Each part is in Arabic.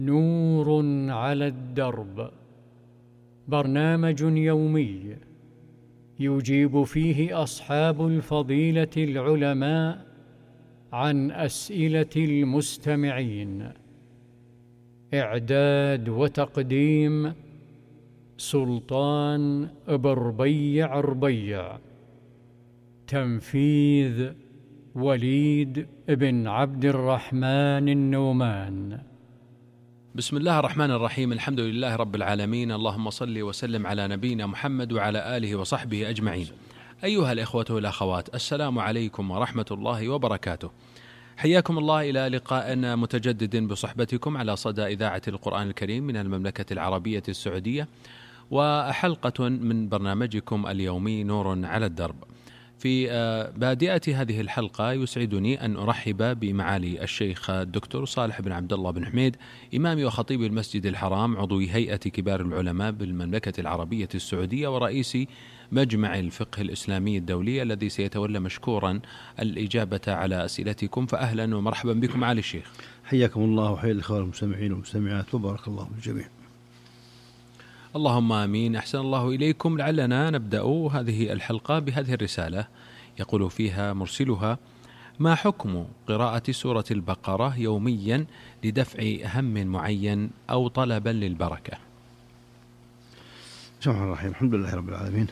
نور على الدرب، برنامج يومي يجيب فيه أصحاب الفضيلة العلماء عن أسئلة المستمعين. إعداد وتقديم سلطان بربيع ربيع. تنفيذ وليد بن عبد الرحمن النومان. بسم الله الرحمن الرحيم. الحمد لله رب العالمين، اللهم صل وسلم على نبينا محمد وعلى آله وصحبه أجمعين. أيها الإخوة والأخوات، السلام عليكم ورحمة الله وبركاته. حياكم الله إلى لقاء متجدد بصحبتكم على صدى إذاعة القرآن الكريم من المملكة العربية السعودية، وحلقة من برنامجكم اليومي نور على الدرب. في بادئة هذه الحلقة يسعدني أن أرحب بمعالي الشيخ الدكتور صالح بن عبد الله بن حميد، إمام وخطيب المسجد الحرام، عضو هيئة كبار العلماء بالمملكة العربية السعودية ورئيس مجمع الفقه الإسلامي الدولي، الذي سيتولى مشكورا الإجابة على أسئلتكم. فأهلا ومرحبا بكم معالي الشيخ. حياكم الله وحيا الإخوة المستمعين والمستمعات، وبارك الله في الجميع. اللهم آمين. أحسن الله إليكم. لعلنا نبدأ هذه الحلقة بهذه الرسالة، يقول فيها مرسلها: ما حكم قراءة سورة البقرة يوميا لدفع هم معين أو طلبا للبركة؟ بسم الله الرحمن الرحيم. الحمد لله رب العالمين،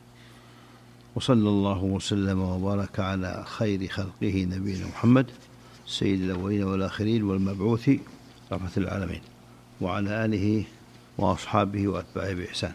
وصلى الله وسلم وبارك على خير خلقه نبينا محمد سيد الأولين والآخرين والمبعوث رحمة العالمين، وعلى آله وأصحابه وأتباعه بإحسان.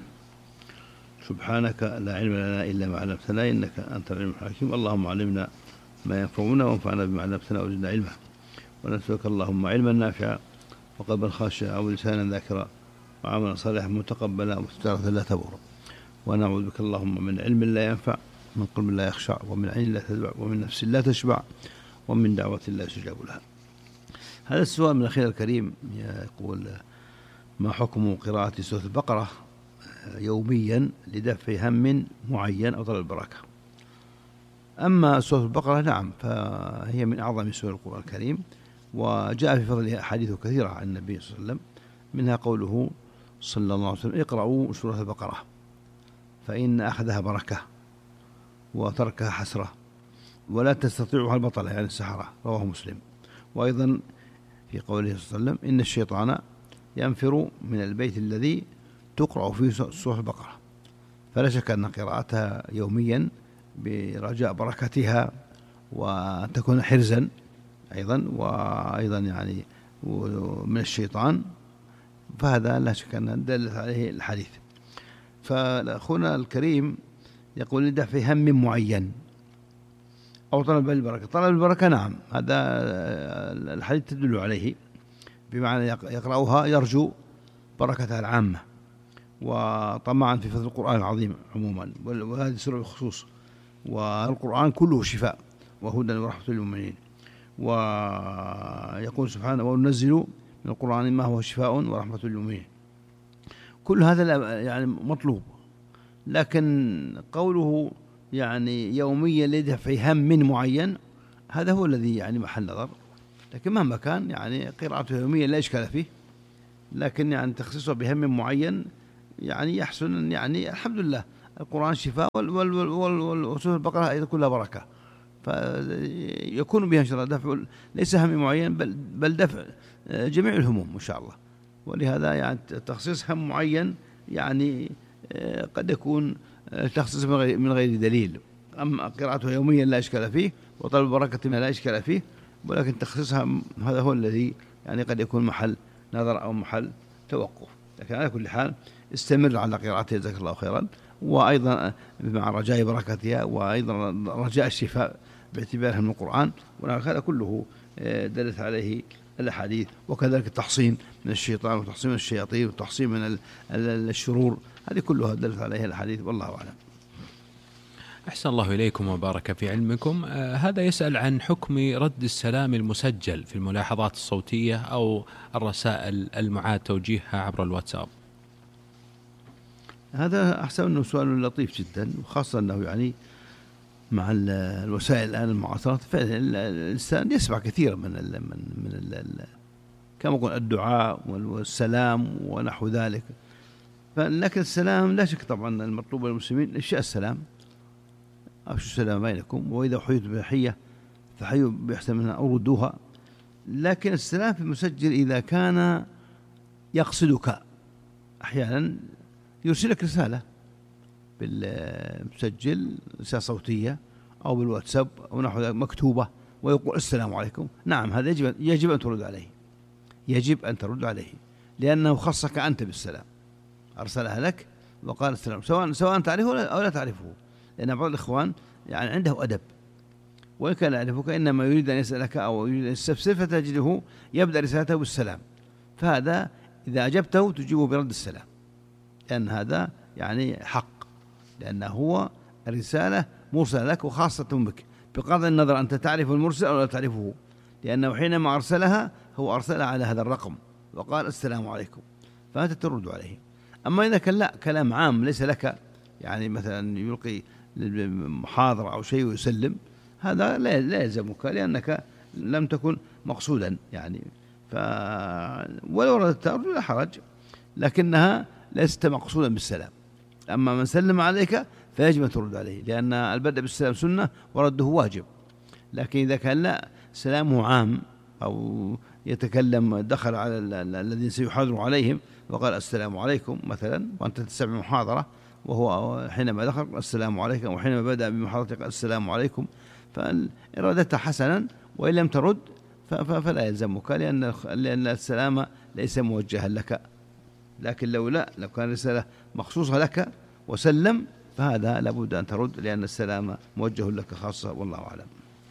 سبحانك لا علم لنا إلا ما علمتنا إنك أنت العليم الحكيم. اللهم علمنا ما ينفعنا وانفعنا بما علمتنا وزدنا علما، ونسألك اللهم علما نافعا وقلبا خاشعا ولسانا ذاكرا وعملا صالحا متقبلا وتجارة لا تبور، ونعوذ بك اللهم من علم لا ينفع، من قلب لا يخشع، ومن عين لا تدمع، ومن نفس لا تشبع، ومن دعوة لا يستجاب لها. هذا السؤال من أخينا الكريم يقول: ما حكم قراءة سورة البقرة يوميا لدفع هم معين أو طلب البركة؟ أما سورة البقرة نعم، فهي من أعظم سور القرآن الكريم، وجاء في فضلها أحاديث كثيرة عن النبي صلى الله عليه وسلم، منها قوله صلى الله عليه وسلم: اقرأوا سورة البقرة فإن أخذها بركة وتركها حسرة ولا تستطيعها البطلة، يعني السحرة. رواه مسلم. وأيضا في قوله صلى الله عليه وسلم: إن الشيطان ينفر من البيت الذي تقرأ فيه سورة البقرة. فلا شك أن قراءتها يوميا برجاء بركتها وتكون حرزا أيضا، وأيضا يعني من الشيطان، فهذا لا شك أن دلت عليه الحديث. فأخونا الكريم يقول: لدفع هم معين أو طلب البركة. طلب البركة نعم، هذا الحديث تدل عليه، بمعنى يقرأها يرجو بركتها العامة وطمعا في فضل القرآن العظيم عموما، وهذه سورة بالخصوص. والقرآن كله شفاء وهدى ورحمة للمؤمنين. ويقول سبحانه: وننزل من القرآن ما هو شفاء ورحمة للمؤمنين. كل هذا يعني مطلوب، لكن قوله يعني يوميا لدفع هم معين هذا هو الذي يعني محل نظر. لكن مهما كان يعني قراءته يوميا لا إشكال فيه، لكن يعني تخصيصه بهم معين يعني يحسن. يعني الحمد لله القرآن شفاء وسورة البقرة أيضا كلها بركة، فيكون بها إن شاء الله دفع ليس هم معين بل دفع جميع الهموم إن شاء الله. ولهذا يعني تخصيص هم معين يعني قد يكون تخصيص من غير دليل. أما قراءته يوميا لا إشكال فيه، وطلب البركة لا إشكال فيه، ولكن تخصيصها هذا هو الذي يعني قد يكون محل نظر أو محل توقف. لكن على كل حال استمر على قراءتها جزاك الله خيرا، وأيضا مع رجاء بركتها، وأيضا رجاء الشفاء باعتبارها من القرآن. وهذا كله دلت عليه الأحاديث. وكذلك التحصين من الشيطان وتحصين من الشياطين وتحصين من الشرور، هذه كلها دلت عليها الأحاديث، والله أعلم. أحسن الله إليكم وبارك في علمكم. هذا يسأل عن حكم رد السلام المسجل في الملاحظات الصوتية أو الرسائل المعاد توجيهها عبر الواتساب. هذا أحسن أنه سؤال لطيف جدا، وخاصة أنه يعني مع الوسائل الآن المعاصرة فعلا الإنسان يسمع كثيرا من كما قلنا الدعاء والسلام ونحو ذلك. لكن السلام لا شك طبعا المطلوب للمسلمين إفشاء السلام، أفشوا السلام بينكم، وإذا حييتم بتحية فحيوا بأحسن منها أو ردوها. لكن السلام في المسجل إذا كان يقصدك، أحيانا يرسلك رسالة بالمسجل، رسالة صوتية أو بالواتساب أو نحو ذلك مكتوبة، ويقول السلام عليكم، نعم هذا يجب أن ترد عليه، يجب أن ترد عليه، لأنه خصك أنت بالسلام، أرسلها لك وقال السلام، سواء تعرفه أو لا تعرفه. لأن بعض الإخوان يعني عنده أدب، وإن كان يعرفك إنما يريد أن يسألك أو يريد أن يستفسر، فتجده يبدأ رسالته بالسلام، فهذا إذا أجبته تجيبه برد السلام، لأن هذا يعني حق، لأنه هو الرسالة مرسلة لك وخاصة بك، بغض النظر أنت تعرف المرسل أو لا تعرفه، لأنه حينما أرسلها هو أرسلها على هذا الرقم وقال السلام عليكم، فأنت ترد عليه. أما إذا كان لا كلام عام ليس لك، يعني مثلا يلقي محاضرة أو شيء ويسلم، هذا لا يلزمك، لأنك لم تكن مقصودا يعني، ولو رددت لا حرج، لكنها ليست مقصودا بالسلام. أما من سلم عليك فيجب أن ترد عليه، لأن البدء بالسلام سنة ورده واجب. لكن إذا كان لا سلامه عام أو يتكلم دخل على الذين سيحاضر عليهم وقال السلام عليكم مثلا، وأنت تسمع محاضرة وهو حينما دخل السلام عليكم، وحينما بدأ بمحاضرتك السلام عليكم، فإرادته حسنا، وإن لم ترد فلا يلزمك، لأن السلام ليس موجها لك. لكن لو كان رسالة مخصوصة لك وسلم فهذا لابد أن ترد، لأن السلام موجه لك خاصة، والله أعلم.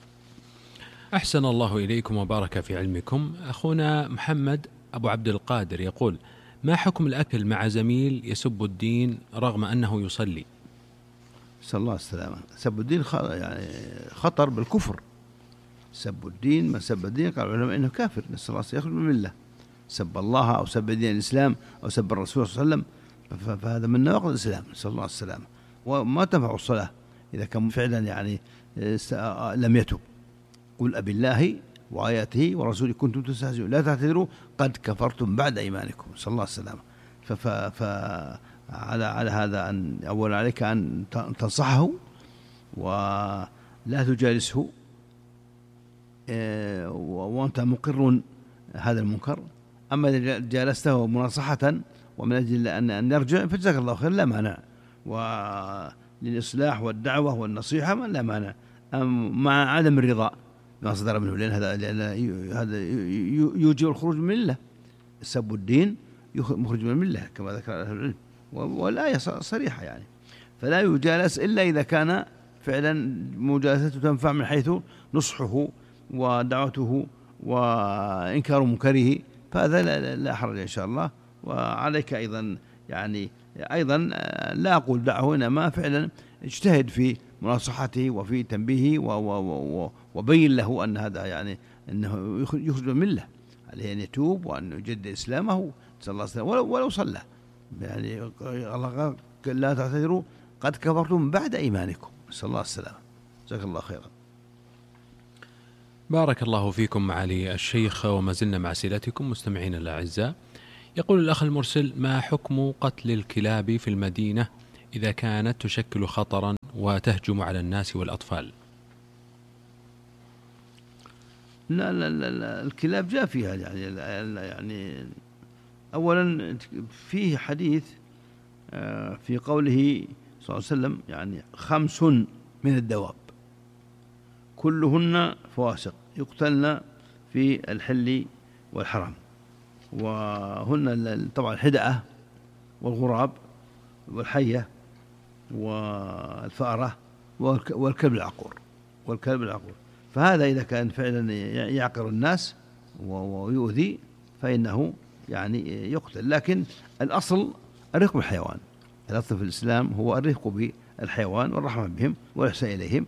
أحسن الله إليكم وبارك في علمكم. أخونا محمد أبو عبد القادر يقول: ما حكم الأكل مع زميل يسب الدين رغم أنه يصلي؟ نسأل الله السلامة. سب الدين يعني خطر بالكفر، سب الدين، من سب الدين قال العلماء إنه كافر، نسأل الله يخرج من الملة، سب الله أو سب دين الإسلام أو سب الرسول صلى الله عليه وسلم، فهذا من نواقض الإسلام، نسأل الله السلامة. وما تنفع الصلاة إذا كان فعلا يعني لم يتب. قل أبي الله وآياته ورسوله كنتم تستهزئون لا تعتذروا قد كفرتم بعد إيمانكم، نسأل الله السلامة. على هذا أن أولا عليك أن تنصحه ولا تجالسه وأنت مقر هذا المنكر. أما إذا جالسته مناصحة ومن أجل أن يرجع فجزاك الله خير، لا مانع، وللإصلاح والدعوة والنصيحة لا مانع، مع عدم الرضا ما صدر منه، لأن هذا يوجب الخروج من الملة. سب الدين مخرج من الملة كما ذكر أهل العلم، والآية صريحة يعني. فلا يجالس إلا إذا كان فعلا مجالسته تنفع من حيث نصحه ودعوته وإنكار منكره، فهذا لا حرج إن شاء الله. وعليك أيضا يعني لا أقول دعه، إنما فعلا اجتهد في مناصحته وفي تنبيهه وبين له أن هذا يعني أنه يخرج من الملة، عليه أن يتوب وأن يجدد إسلامه صلى الله عليه وسلم ولو صلى، يعني الله لا تعتذروا قد كفرتم بعد إيمانكم، صلى الله عليه وسلم. جزاك الله خيرا. بارك الله فيكم معالي الشيخ، وما زلنا مع أسئلتكم مستمعين الأعزاء. يقول الأخ المرسل: ما حكم قتل الكلاب في المدينة إذا كانت تشكل خطرا وتهجم على الناس والأطفال؟ لا الكلاب جاء فيها يعني أولا فيه حديث في قوله صلى الله عليه وسلم يعني 5 من الدواب كلهن فواسق في الحل والحرام، وهن طبعا الحدأة والغراب والحية والفأرة والكلب العقور. فهذا إذا كان فعلا يعقر الناس ويؤذي فإنه يعني يقتل. لكن الأصل الرفق بالحيوان، الأصل في الإسلام هو الرفق بالحيوان والرحمة بهم والإحسان إليهم،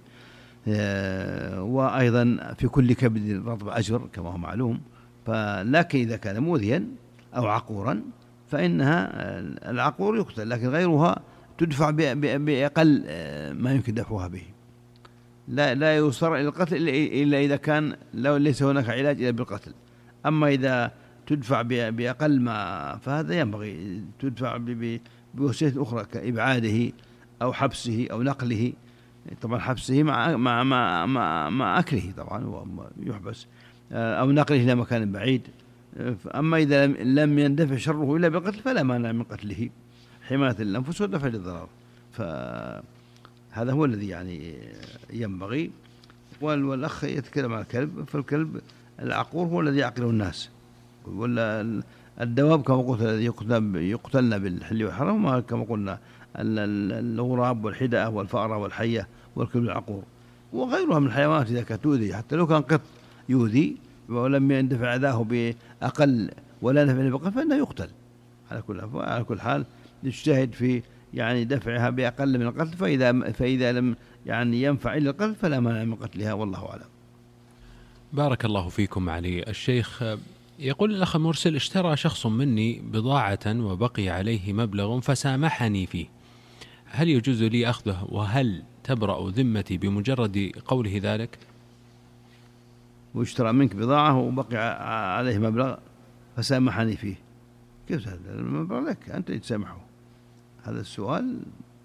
وأيضا في كل كبد رطب أجر كما هو معلوم. لكن إذا كان مؤذيا أو عقورا فإنها العقور يقتل، لكن غيرها تدفع بأقل ما يمكن دفعها به. لا يوصل إلى القتل إلا إذا كان ليس هناك علاج إلا بالقتل. أما إذا تدفع بأقل ما، فهذا ينبغي تدفع بوسيلة أخرى كإبعاده أو حبسه أو نقله. طبعا حبسه مع أكله طبعا يحبس، أو نقله إلى مكان بعيد. أما إذا لم يندفع شره إلا بالقتل فلا مانع من قتله حماية الأنفس ودفع للضرر. فهذا هو الذي يعني ينبغي. والأخ يتكلم عن الكلب، فالكلب العقور هو الذي يعقله الناس، ولا الدواب كما قلت الذي يقتلن بالحل والحرام، كما قلنا الغراب والحدأة والفأرة والحية والكلب العقور وغيرها من الحيوانات إذا كانت تؤذي، حتى لو كان قط يؤذي ولم يندفع أذاه بأقل ولا نفع بقل فإنه يقتل على كل حال. نجتهد في يعني دفعها بأقل من القتل، فإذا لم يعني ينفع إلا القتل فلا مانع من قتلها، والله أعلم. بارك الله فيكم علي الشيخ. يقول الأخ المرسل: اشترى شخص مني بضاعة وبقي عليه مبلغ فسامحني فيه، هل يجوز لي أخذه؟ وهل تبرأ ذمتي بمجرد قوله ذلك؟ واشترى منك بضاعة وبقي عليه مبلغ فسامحني فيه، كيف هذا المبلغ لك أنت تسامحه؟ هذا السؤال.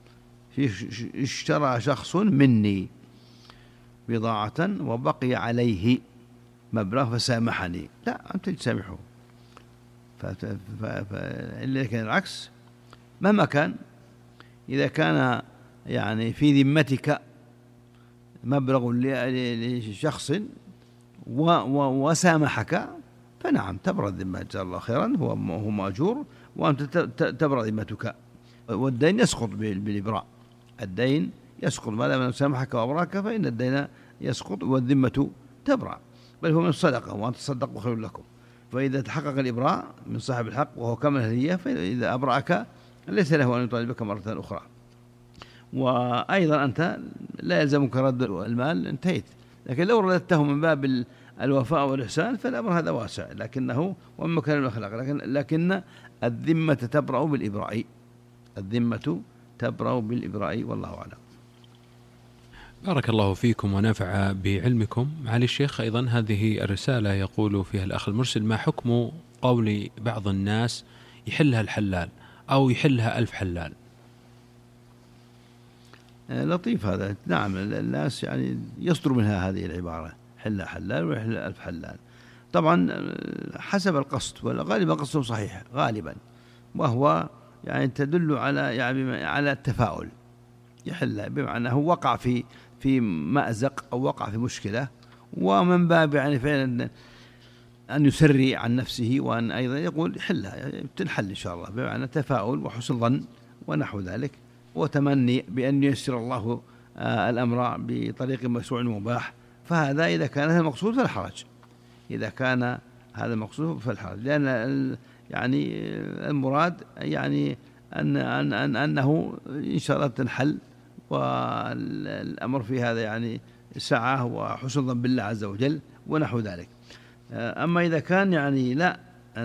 اشترى شخص مني بضاعة وبقي عليه مبلغ فسامحني، لا أنت تسامحه. إلا كان العكس مهما كان، إذا كان يعني في ذمتك مبلغ لشخص وسامحك فنعم تبرأ الذمة، جزاه الله خيرا، هو مأجور وأنت تبرأ ذمتك، والدين يسقط بالإبراء. الدين يسقط ما دام سامحك وأبراك، فإن الدين يسقط والذمة تبرأ، بل هو من الصدقة وأن تصدقوا خير لكم. فإذا تحقق الإبراء من صاحب الحق وهو كمل الهدية، فإذا أبرأك ليس له أن يطالبك مرة أخرى. وأيضا أنت لا يلزمك رد المال، انتهيت. لكن لو رددته من باب الوفاء والإحسان فالأمر هذا واسع، لكنه ومن مكان الأخلاق، لكن الذمة تبرأ بالإبراء، الذمة تبرأ بالإبراء، والله أعلم. بارك الله فيكم ونفع بعلمكم. معالي الشيخ، أيضا هذه الرسالة يقول فيها الأخ المرسل: ما حكم قول بعض الناس يحلها الحلال أو يحلها 1000 حلال؟ لطيف هذا. نعم الناس يعني يصدر منها هذه العبارة، حلها حلال ويحلها 1000 حلال. طبعا حسب القصد، والغالبا قصده صحيح غالبا، وهو يعني تدل على التفاؤل. يحلها بمعنى هو وقع في مأزق أو وقع في مشكلة، ومن باب يعني فعلا أن يسري عن نفسه، وأن أيضا يقول حلها تنحل إن شاء الله، بمعنى تفاؤل وحسن ظن ونحو ذلك، وتمني بأن ييسر الله الأمر بطريق مشروع مباح. فهذا إذا كان هذا المقصود فلا حرج، إذا كان هذا المقصود فلا حرج، لأن يعني المراد يعني أنه إن شاء الله تنحل، والأمر في هذا يعني سعة وحسن ظن بالله عز وجل ونحو ذلك. أما إذا كان يعني لا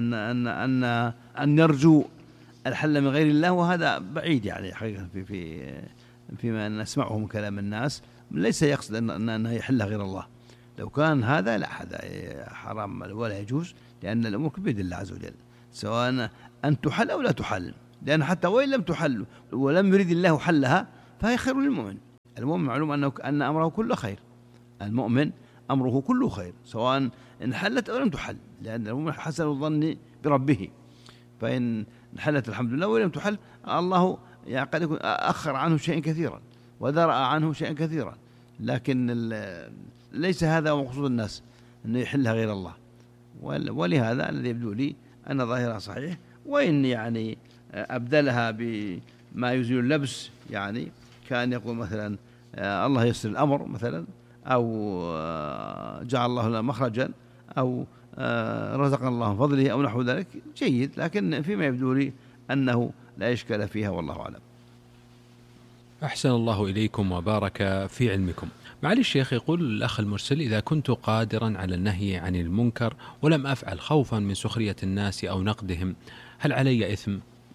أن يرجو الحل من غير الله، وهذا بعيد يعني حقيقة فيما نسمعه من كلام الناس، ليس يقصد أنه يحلها غير الله. لو كان هذا لا، هذا حرام ولا يجوز، لأن الأمور بيد الله عز وجل، سواء أن تحل أو لا تحل، لأن حتى وإن لم تحل ولم يريد الله حلها فهي خير للمؤمن. المؤمن معلوم أن أمره كله خير، المؤمن أمره كله خير سواء إن حلت أو لم تحل، لأن المؤمن حسن الظن بربه، فإن حلت الحمد لله، ولم تحل الله يعني قد يكون أخر عنه شيئا كثيرا ودرأ عنه شيئا كثيرا، لكن ليس هذا مقصود الناس أنه يحلها غير الله. ولهذا الذي يبدو لي أن ظاهرها صحيح، وإن يعني أبدلها بما يزيل اللبس، يعني كان يقول مثلا الله يسر الأمر مثلا، أو جعل الله لنا مخرجا، أو رزقنا الله من فضله أو نحو ذلك، جيد، لكن فيما يبدو لي أنه لا إشكال فيها، والله أعلم. أحسن الله إليكم وبارك في علمكم. معالي الشيخ، يقول الأخ المرسل: إذا كنت قادرا على النهي عن المنكر ولم أفعل خوفا من سخرية الناس أو نقدهم، هل علي إثم؟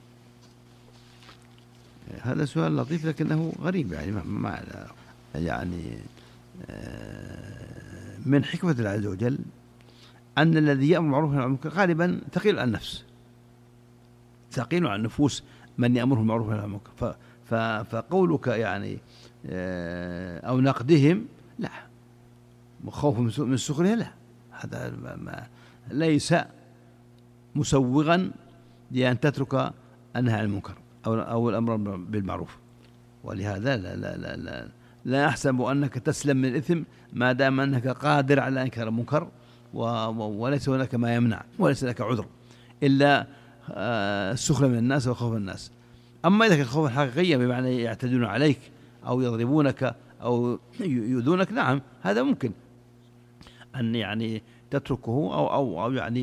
هذا سؤال لطيف لكنه غريب، يعني من حكمة الله عز وجل أن الذي يأمر بالمعروف وينهى عن المنكر غالبا ثقيل على النفس، ثقيل على النفوس من يأمره بالمعروف وينهى عن المنكر. فقولك يعني أو نقدهم لا، خوف من سخرها لا، هذا ليس مسوغا لأن تترك النهي عن المنكر أو الأمر بالمعروف. ولهذا لا أحسب أنك تسلم من الإثم ما دام أنك قادر على إنكار المنكر وليس هناك ما يمنع وليس لك عذر إلا السخرية من الناس وخوف الناس. أما إذا كان خوفا حقيقيا بمعنى يعتدون عليك أو يضربونك أو يؤذونك، نعم هذا ممكن أن يعني تتركه أو يعني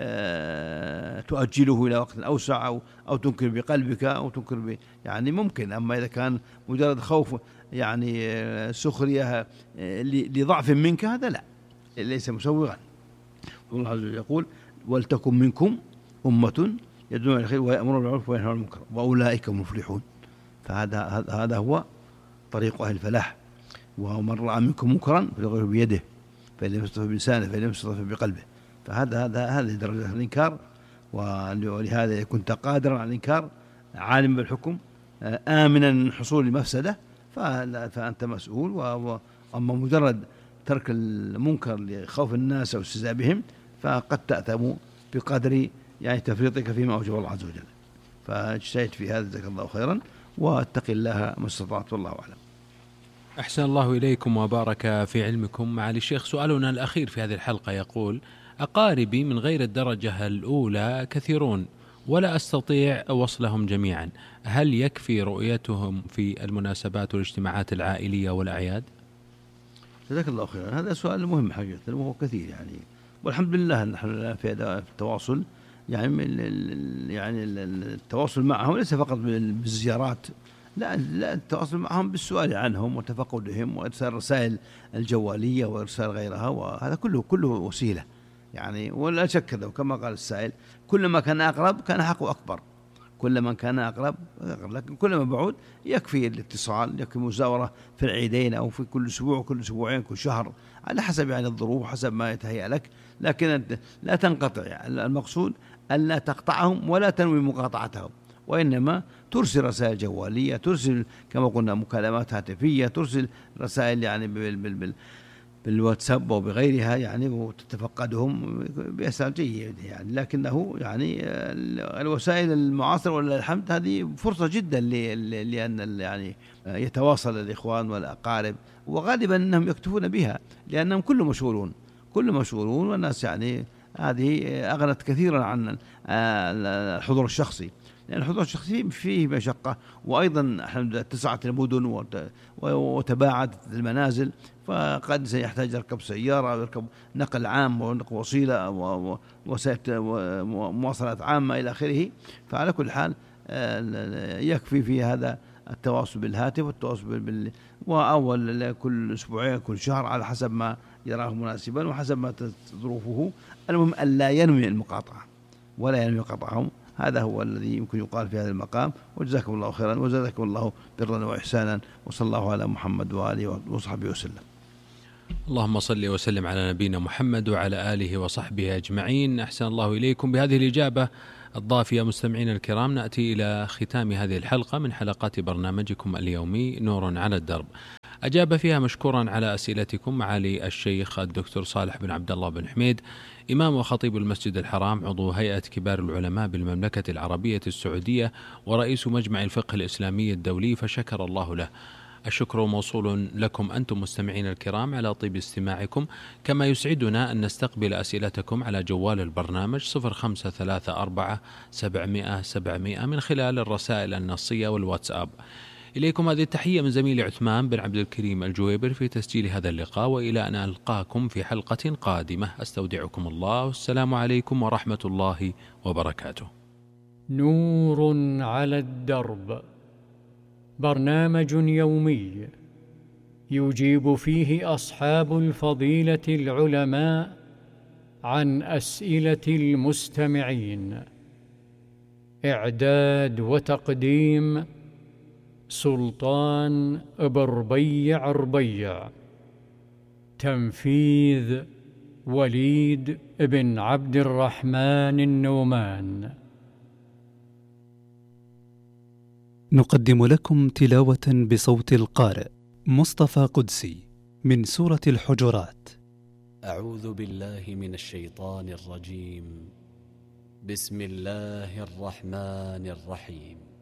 تؤجله إلى وقت أوسع أو تنكر بقلبك أو تنكر يعني ممكن. أما إذا كان مجرد خوف يعني سخرية لضعف منك، هذا لا، ليس مسوغا. والله عز وجل يقول: ولتكن منكم أمة يدعون إلى الخير ويأمرون بالمعروف وينهون عن المنكر وأولئك هم المفلحون. فهذا هو طريق أهل الفلاح. ومن رأى منكم منكرا فليغيره بيده فإن لم يستطع بلسانه فإن لم يستطع بقلبه. هذه درجة الإنكار. ولهذا كنت قادرا على الإنكار عالم بالحكم آمنا من حصول المفسدة فأنت مسؤول. وأما مجرد ترك المنكر لخوف الناس أو استهزاء بهم فقد تأثم بقدر يعني تفريطك فيما أوجب الله عز وجل. فاجتهد في هذا، جزاك الله خيرا، واتق الله ما استطعت، والله أعلم. أحسن الله إليكم وبارك في علمكم. معالي الشيخ، سؤالنا الأخير في هذه الحلقة يقول: أقاربي من غير الدرجة الأولى كثيرون ولا أستطيع وصلهم جميعا، هل يكفي رؤيتهم في المناسبات والاجتماعات العائلية والأعياد؟ جزاك الله خيرا. هذا سؤال مهم حقيقة وهو كثير يعني، والحمد لله نحن في التواصل يعني التواصل معهم ليس فقط بالزيارات، لا التواصل معهم بالسؤال عنهم وتفقدهم وإرسال رسائل الجوالية وإرسال غيرها، وهذا كله وسيلة يعني. ولا شك كما قال السائل: كلما كان أقرب كان حقه أكبر، كلما كان أقرب، لكن كلما بعود يكفي الاتصال، يكفي المزاورة في العيدين أو في كل أسبوع كل أسبوعين كل شهر على حسب يعني الظروف حسب ما يتهيأ لك، لكن لا تنقطع. يعني المقصود أن لا تقطعهم ولا تنوي مقاطعتهم، وإنما ترسل رسائل جوالية، ترسل كما قلنا مكالمات هاتفية، ترسل رسائل يعني بالواتساب وبغيرها يعني، وتتفقدهم بأساليب جيدة يعني. لكنه يعني الوسائل المعاصرة ولا الحمد هذه فرصة جدا لأن يعني يتواصل الإخوان والأقارب، وغالبا أنهم يكتفون بها لأنهم كل مشغولون والناس يعني هذه أغنت كثيرا عن الحضور الشخصي، لأن الحضور الشخصي فيه مشقة، وأيضا اتسعت المدن وتباعدت المنازل، فقد سيحتاج يركب سيارة ويركب نقل عام ونقل وسيلة ومواصلات عامة إلى آخره. فعلى كل حال يكفي في هذا التواصل بالهاتف والتواصل وأول كل أسبوعين كل شهر على حسب ما يراه مناسبا وحسب ما ظروفه. المهم أن لا ينوي المقاطعة ولا ينوي قطعهم. هذا هو الذي يمكن يقال في هذا المقام. وجزاكم الله خيرا وزادكم الله برا وإحسانا، وصلى الله على محمد وآله وصحبه وسلم. اللهم صل وسلم على نبينا محمد وعلى آله وصحبه أجمعين. أحسن الله إليكم. بهذه الإجابة الضافية مستمعين الكرام نأتي إلى ختام هذه الحلقة من حلقات برنامجكم اليومي نور على الدرب. أجاب فيها مشكورا على أسئلتكم معالي الشيخ الدكتور صالح بن عبد الله بن حميد، إمام وخطيب المسجد الحرام، عضو هيئة كبار العلماء بالمملكة العربية السعودية ورئيس مجمع الفقه الإسلامي الدولي، فشكر الله له. الشكر موصول لكم أنتم مستمعين الكرام على طيب استماعكم، كما يسعدنا أن نستقبل أسئلتكم على جوال البرنامج 0534 من خلال الرسائل النصية والواتساب. إليكم هذه التحية من زميلي عثمان بن عبد الكريم الجويبر في تسجيل هذا اللقاء، وإلى أن ألقاكم في حلقة قادمة أستودعكم الله، والسلام عليكم ورحمة الله وبركاته. نور على الدرب، برنامج يومي يجيب فيه أصحاب الفضيلة العلماء عن أسئلة المستمعين. إعداد وتقديم سلطان بن ربيع. تنفيذ وليد بن عبد الرحمن النومان. نقدم لكم تلاوة بصوت القارئ مصطفى قدسي من سورة الحجرات. أعوذ بالله من الشيطان الرجيم. بسم الله الرحمن الرحيم.